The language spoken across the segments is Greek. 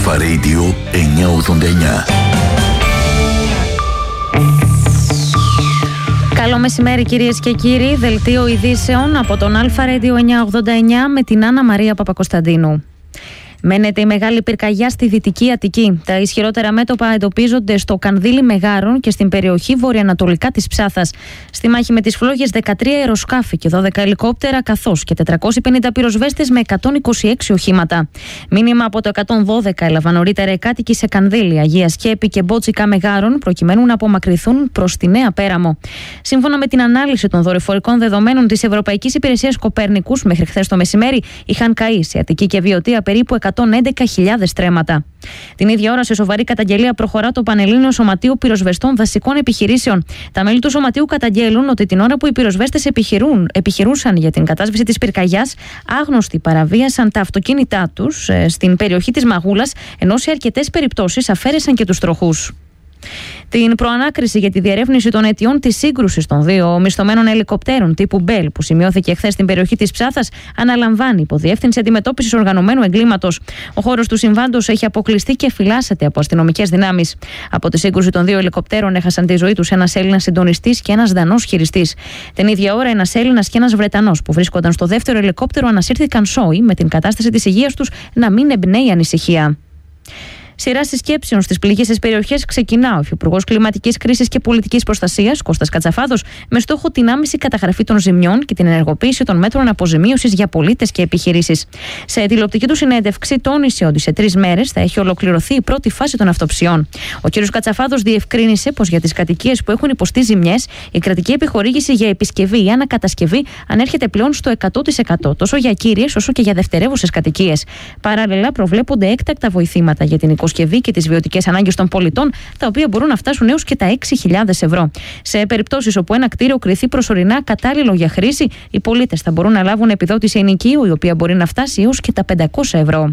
Αλφα Radio 989. Καλό μεσημέρι κυρίες και κύριοι, δελτίο ειδήσεων από τον Αλφα Radio 989 με την Άννα Μαρία Παπακοσταντίνου. Μένεται η μεγάλη πυρκαγιά στη Δυτική Αττική. Τα ισχυρότερα μέτωπα εντοπίζονται στο Κανδύλι Μεγάρων και στην περιοχή βορειοανατολικά της Ψάθας. Στη μάχη με τις φλόγες 13 αεροσκάφη και 12 ελικόπτερα, καθώς και 450 πυροσβέστες με 126 οχήματα. Μήνυμα από το 112 έλαβαν νωρίτερα οι κάτοικοι σε Κανδύλι, Αγία Σκέπη και Μπότσικα Μεγάρων, προκειμένου να απομακρυνθούν προς τη Νέα Πέραμο. Σύμφωνα με την ανάλυση των δορυφορικών δεδομένων της Ευρωπαϊκής Υπηρεσίας Κοπέρνικους, μέχρι χθες το μεσημέρι είχαν καεί σε Αττική και Βιωτία περίπου 111.000 στρέμματα. Την ίδια ώρα, σε σοβαρή καταγγελία, προχωρά το Πανελλήνιο Σωματείο Πυροσβεστών Δασικών Επιχειρήσεων. Τα μέλη του σωματείου καταγγέλουν ότι την ώρα που οι πυροσβέστες επιχειρούσαν για την κατάσβεση της πυρκαγιάς, άγνωστοι παραβίασαν τα αυτοκίνητά τους στην περιοχή της Μαγούλας, ενώ σε αρκετές περιπτώσεις αφαίρεσαν και τους τροχούς. Την προανάκριση για τη διερεύνηση των αιτιών της σύγκρουσης των δύο μισθωμένων ελικοπτέρων τύπου Μπέλ, που σημειώθηκε χθες στην περιοχή της Ψάθας, αναλαμβάνει η Υποδιεύθυνση Αντιμετώπισης Οργανωμένου Εγκλήματος. Ο χώρος του συμβάντος έχει αποκλειστεί και φυλάσσεται από αστυνομικές δυνάμεις. Από τη σύγκρουση των δύο ελικοπτέρων έχασαν τη ζωή τους ένας Έλληνας συντονιστής και ένας Δανός χειριστής. Την ίδια ώρα, ένας Έλληνας και ένας Βρετανός που βρίσκονταν στο δεύτερο ελικόπτερο ανασύρθηκαν σώοι, με την κατάσταση της υγείας τους να μην εμπνέει ανησυχία. Σειρά συσκέψεων στις πληγήσεις περιοχές ξεκινά ο Υφυπουργός Κλιματικής Κρίσης και Πολιτικής Προστασίας, Κώστας Κατσαφάδος, με στόχο την άμεση καταγραφή των ζημιών και την ενεργοποίηση των μέτρων αποζημίωσης για πολίτες και επιχειρήσεις. Σε τηλεοπτική του συνέντευξη, τόνισε ότι σε 3 μέρες θα έχει ολοκληρωθεί η πρώτη φάση των αυτοψιών. Ο κ. Κατσαφάδος διευκρίνησε πως για τις κατοικίες που έχουν υποστεί ζημιές, η κρατική επιχορήγηση για επισκευή ή ανακατασκευή ανέρχεται πλέον στο 100%, τόσο για κύριες όσο και για δευτερεύουσες κατοικίες. Παράλληλα, προβλέπονται έκτακτα βοηθήματα για την και τις βιωτικές ανάγκες των πολιτών, τα οποία μπορούν να φτάσουν έως και τα 6.000 ευρώ. Σε περιπτώσεις όπου ένα κτίριο κριθεί προσωρινά κατάλληλο για χρήση, οι πολίτες θα μπορούν να λάβουν επιδότηση ενοικίου, η οποία μπορεί να φτάσει έως και τα 500 ευρώ.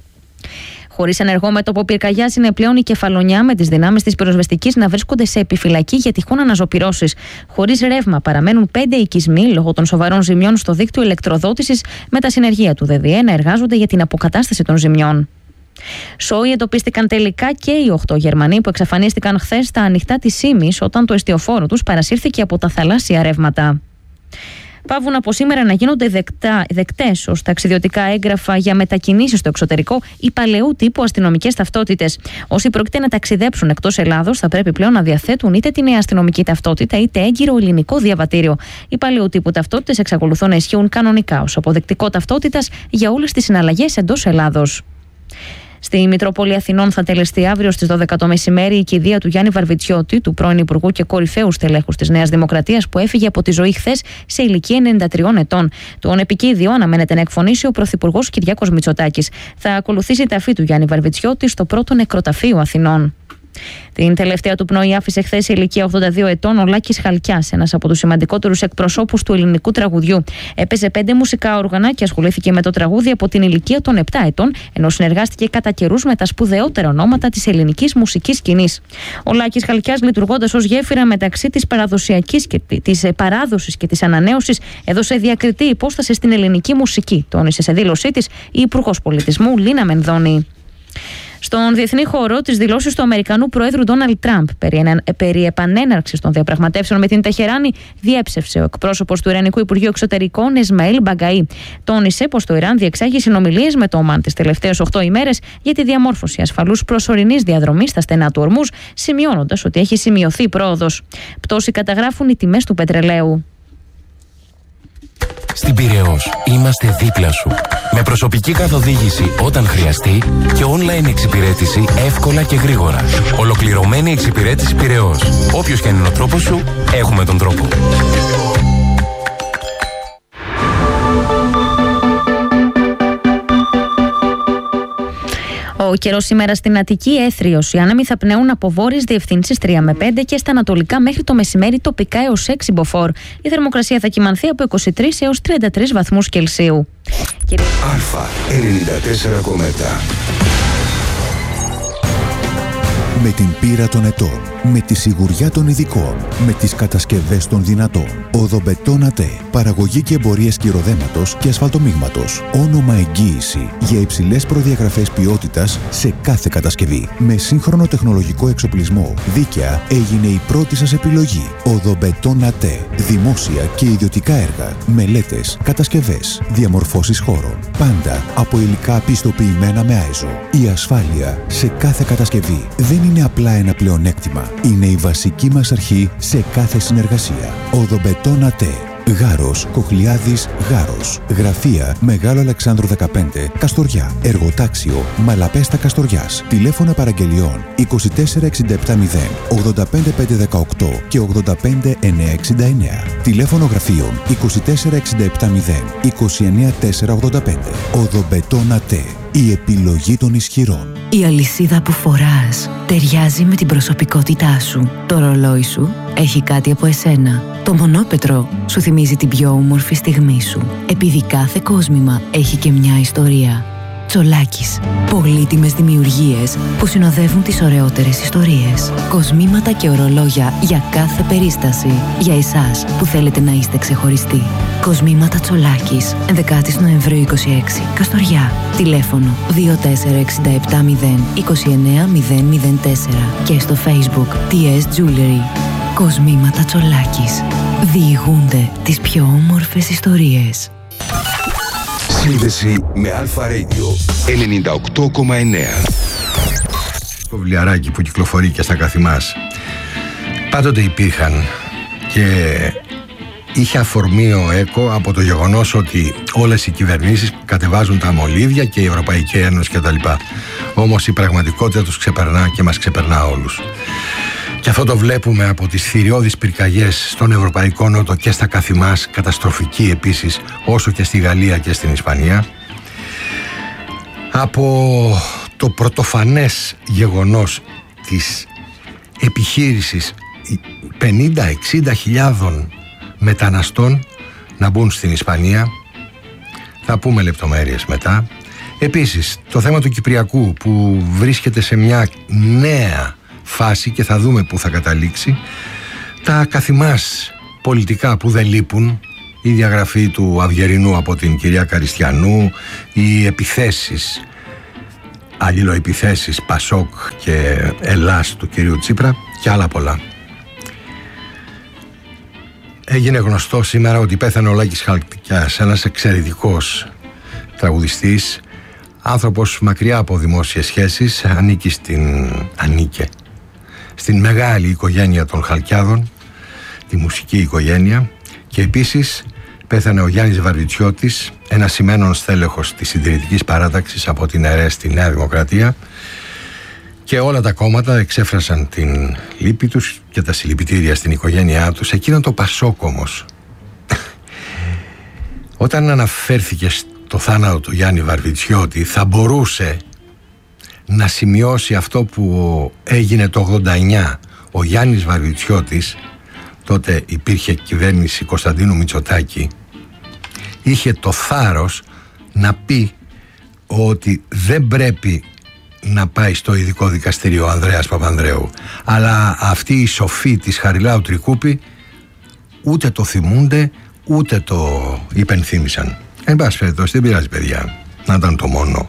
Χωρίς ενεργό μέτωπο πυρκαγιάς είναι πλέον η Κεφαλονιά, με τις δυνάμεις της πυροσβεστικής να βρίσκονται σε επιφυλακή για τυχόν αναζωπυρώσεις. Χωρίς ρεύμα παραμένουν 5 οικισμοί λόγω των σοβαρών ζημιών στο δίκτυο ηλεκτροδότησης, με τα συνεργεία του ΔΔΕ να εργάζονται για την αποκατάσταση των ζημιών. Σόοι εντοπίστηκαν τελικά και οι 8 Γερμανοί που εξαφανίστηκαν χθες στα ανοιχτά της Ήμης, όταν το εστιοφόρο τους παρασύρθηκε από τα θαλάσσια ρεύματα. Παύουν από σήμερα να γίνονται δεκτές ως ταξιδιωτικά έγγραφα για μετακινήσεις στο εξωτερικό ή παλαιού τύπου αστυνομικές ταυτότητες. Όσοι πρόκειται να ταξιδέψουν εκτός Ελλάδος θα πρέπει πλέον να διαθέτουν είτε τη νέα αστυνομική ταυτότητα είτε έγκυρο ελληνικό διαβατήριο. Οι παλαιού τύπου ταυτότητες εξακολουθούν να ισχύουν κανονικά ως αποδεκτικό ταυτότητας για όλες τις συναλλαγές εντός Ελλάδος. Στη Μητρόπολη Αθηνών θα τελεστεί αύριο στις 12 το μεσημέρι η κηδεία του Γιάννη Βαρβιτσιώτη, του πρώην Υπουργού και κορυφαίου στελέχους της Νέας Δημοκρατίας, που έφυγε από τη ζωή χθες σε ηλικία 93 ετών. Τον επικήδιο αναμένεται να εκφωνήσει ο Πρωθυπουργός Κυριάκος Μητσοτάκης. Θα ακολουθήσει η ταφή του Γιάννη Βαρβιτσιώτη στο πρώτο νεκροταφείο Αθηνών. Την τελευταία του πνοή άφησε χθες σε ηλικία 82 ετών ο Λάκης Χαλκιάς, ένας από τους σημαντικότερους εκπροσώπους του ελληνικού τραγουδιού. Έπαιζε 5 μουσικά όργανα και ασχολήθηκε με το τραγούδι από την ηλικία των 7 ετών, ενώ συνεργάστηκε κατά καιρούς με τα σπουδαιότερα ονόματα της ελληνικής μουσικής σκηνής. Ο Λάκης Χαλκιάς, λειτουργώντας ως γέφυρα μεταξύ της παραδοσιακής και της παράδοσης και της ανανέωσης, έδωσε διακριτή υπόσταση στην ελληνική μουσική, τόνισε σε δήλωσή της η Υπουργός Πολιτισμού Λίνα Μενδώνη. Στον διεθνή χώρο, τις δηλώσεις του Αμερικανού Προέδρου Ντόναλντ Τραμπ περί επανέναρξης των διαπραγματεύσεων με την Τεχεράνη διέψευσε ο εκπρόσωπος του Ιρανικού Υπουργείου Εξωτερικών Εσμαήλ Μπαγκαΐ. Τόνισε πως το Ιράν διεξάγει συνομιλίες με το Ομάν τις τελευταίες 8 ημέρες για τη διαμόρφωση ασφαλούς προσωρινής διαδρομής στα στενά του Ορμούζ, σημειώνοντας ότι έχει σημειωθεί πρόοδος. Πτώση καταγράφουν οι τιμές του πετρελαίου. Στην Πειραιώς είμαστε δίπλα σου. Με προσωπική καθοδήγηση όταν χρειαστεί και online εξυπηρέτηση εύκολα και γρήγορα. Ολοκληρωμένη εξυπηρέτηση Πειραιώς. Όποιος και αν είναι ο τρόπος σου, έχουμε τον τρόπο. Ο καιρός σήμερα στην Αττική έθριος. Οι άνεμοι θα πνέουν από βόρειες διευθύνσεις 3 με 5 και στα ανατολικά μέχρι το μεσημέρι τοπικά έως 6 μποφόρ. Η θερμοκρασία θα κυμανθεί από 23 έως 33 βαθμούς Κελσίου. Αλφα 94,7. Με την πείρα των ετών με τη σιγουριά των ειδικών, με τις κατασκευές των δυνατών. Οδομπετόν ΑΤΕ. Παραγωγή και εμπορία σκυροδέματος και ασφαλτομίγματος. Όνομα εγγύηση για υψηλές προδιαγραφές ποιότητας σε κάθε κατασκευή. Με σύγχρονο τεχνολογικό εξοπλισμό, δίκαια έγινε η πρώτη σας επιλογή. Οδομπετόν ΑΤΕ. Δημόσια και ιδιωτικά έργα, μελέτες, κατασκευές, διαμορφώσεις χώρων. Πάντα από υλικά πιστοποιημένα με άιζο. Η ασφάλεια σε κάθε κατασκευή δεν είναι απλά ένα πλεονέκτημα. Είναι η βασική μας αρχή σε κάθε συνεργασία. Οδομπετόν ΑΤΕ. Γάρος, Κοχλιάδης, Γάρος. Γραφεία Μεγάλο Αλεξάνδρου 15, Καστοριά. Εργοτάξιο Μαλαπέστα Καστοριάς. Τηλέφωνα παραγγελιών 24670 85518 και 85969. Τηλέφωνο γραφείων 24670 29485. Οδομπετόν ΑΤΕ. Η επιλογή των ισχυρών. Η αλυσίδα που φοράς ταιριάζει με την προσωπικότητά σου. Το ρολόι σου έχει κάτι από εσένα. Το μονόπετρο σου θυμίζει την πιο όμορφη στιγμή σου. Επειδή κάθε κόσμημα έχει και μια ιστορία. Τσολάκης. Πολύτιμες δημιουργίες που συνοδεύουν τις ωραιότερες ιστορίες. Κοσμήματα και ορολόγια για κάθε περίσταση. Για εσάς που θέλετε να είστε ξεχωριστοί. Κοσμήματα Τσολάκης. 11 Νοεμβρίου 26. Καστοριά. Τηλέφωνο 24670 29004 και στο Facebook TS Jewelry. Κοσμήματα Τσολάκης. Διηγούνται τις πιο όμορφες ιστορίες. Σύνδεση με Αλφα Radio 98,9. Το βιβλιαράκι που κυκλοφορεί και στα καθημάς πάντοτε υπήρχαν και είχε αφορμή ο ΕΚΟ από το γεγονός ότι όλες οι κυβερνήσεις κατεβάζουν τα μολύβια και η Ευρωπαϊκή Ένωση κτλ. Όμως η πραγματικότητα τους ξεπερνά και μας ξεπερνά όλους. Και αυτό το βλέπουμε από τις θηριώδεις πυρκαγιές στον Ευρωπαϊκό Νότο και στα καθημάς, καταστροφική επίσης, όσο και στη Γαλλία και στην Ισπανία. Από το πρωτοφανές γεγονός της επιχείρησης 50-60 χιλιάδων μεταναστών να μπουν στην Ισπανία, θα πούμε λεπτομέρειες μετά. Επίσης, το θέμα του Κυπριακού που βρίσκεται σε μια νέα φάση και θα δούμε πού θα καταλήξει. Τα καθημάς πολιτικά που δεν λείπουν, η διαγραφή του Αυγερινού από την κυρία Καριστιανού, οι επιθέσεις, αλληλοεπιθέσεις Πασόκ και Ελλάς του κυρίου Τσίπρα και άλλα πολλά. Έγινε γνωστό σήμερα ότι πέθανε ο Λάκης Χαλκιάς, ένας εξαιρετικός τραγουδιστής, άνθρωπος μακριά από δημόσιες σχέσεις, ανήκε στην μεγάλη οικογένεια των Χαλκιάδων, τη μουσική οικογένεια, και επίσης πέθανε ο Γιάννης Βαρβιτσιώτης, ένας σημαίνον στέλεχος της συντηρητικής παράταξης από την ΕΡΕ στη Νέα Δημοκρατία, και όλα τα κόμματα εξέφρασαν την λύπη τους και τα συλληπιτήρια στην οικογένειά τους. Εκείνο το Πασόκ όμως, όταν αναφέρθηκε στο θάνατο του Γιάννη Βαρβιτσιώτη, θα μπορούσε να σημειώσει αυτό που έγινε το 89. Ο Γιάννης Βαρβιτσιώτης, τότε υπήρχε κυβέρνηση Κωνσταντίνου Μητσοτάκη, είχε το θάρρος να πει ότι δεν πρέπει να πάει στο ειδικό δικαστήριο ο Ανδρέας Παπανδρέου, αλλά αυτοί οι σοφοί της Χαριλάου Τρικούπη ούτε το θυμούνται ούτε το υπενθύμησαν. Εν πάση περιπτώσει, δεν πειράζει παιδιά, να ήταν το μόνο.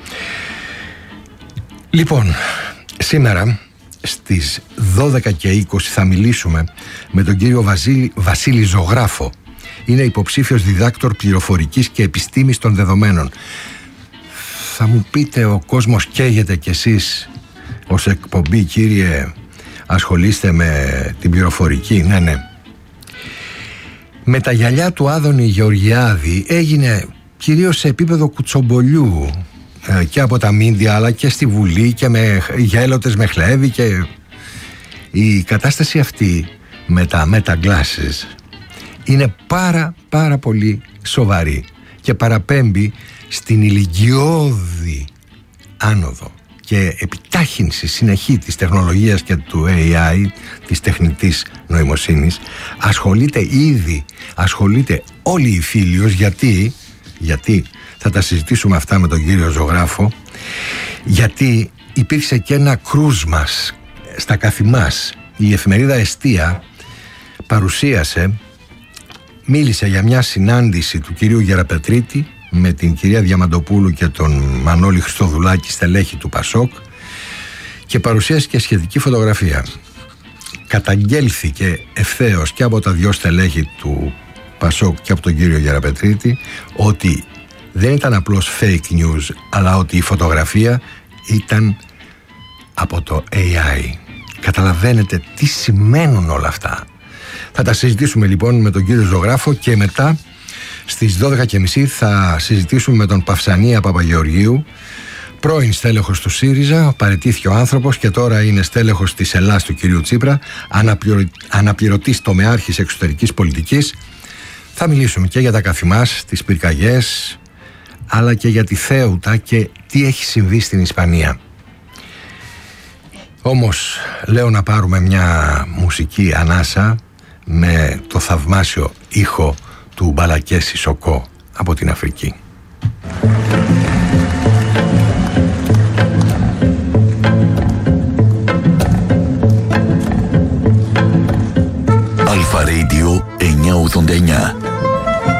Λοιπόν, σήμερα στις 12:20 θα μιλήσουμε με τον κύριο Βασίλη Ζωγράφο. Είναι υποψήφιος διδάκτορ πληροφορικής και επιστήμης των δεδομένων. Θα μου πείτε, ο κόσμος καίγεται κι εσείς ως εκπομπή, κύριε, ασχολείστε με την πληροφορική? Ναι. Με τα γυαλιά του Άδωνη Γεωργιάδη έγινε κυρίως σε επίπεδο κουτσομπολιού και από τα μίντια, αλλά και στη Βουλή, και με γέλοτες με χλέβη, και η κατάσταση αυτή με τα μεταγκλάσεις είναι πάρα πολύ σοβαρή και παραπέμπει στην ηλικιώδη άνοδο και επιτάχυνση συνεχή της τεχνολογίας και του AI, της τεχνητής νοημοσύνης. Ασχολείται όλη η Φίλιος. Γιατί θα τα συζητήσουμε αυτά με τον κύριο Ζωγράφο, γιατί υπήρξε και ένα κρούσμα στα καθημάς η εφημερίδα Εστία μίλησε για μια συνάντηση του κυρίου Γεραπετρίτη με την κυρία Διαμαντοπούλου και τον Μανώλη Χριστοδουλάκη, στελέχη του Πασόκ, και παρουσίασε και σχετική φωτογραφία. Καταγγέλθηκε ευθέως και από τα δυο στελέχη του Πασόκ και από τον κύριο Γεραπετρίτη ότι δεν ήταν απλώς fake news, αλλά ότι η φωτογραφία ήταν από το AI. Καταλαβαίνετε τι σημαίνουν όλα αυτά. Θα τα συζητήσουμε λοιπόν με τον κύριο ζωγράφο, και μετά στις 12.30 θα συζητήσουμε με τον Παυσανία Παπαγεωργίου, πρώην στέλεχος του ΣΥΡΙΖΑ, παραιτήθηκε ο άνθρωπος και τώρα είναι στέλεχος της Ελλάς του κυρίου Τσίπρα, αναπληρωτής τομεάρχης εξωτερικής πολιτικής. Θα μιλήσουμε και για τα καθημάς, τις πυρκαγιές, αλλά και για τη Θέουτα και τι έχει συμβεί στην Ισπανία. Όμως λέω να πάρουμε μια μουσική ανάσα με το θαυμάσιο ήχο του Μπαλακέ Σισοκό από την Αφρική. Αλφα Radio 989.